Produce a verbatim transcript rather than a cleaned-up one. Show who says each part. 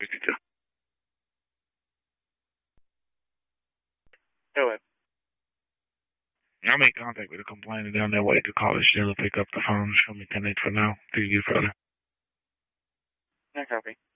Speaker 1: fifty-two.
Speaker 2: Go ahead.
Speaker 1: I'll make contact with a complainant down there. Wait to call the sheriff, pick up the phone, show me connect for now. Do you further?
Speaker 2: No copy.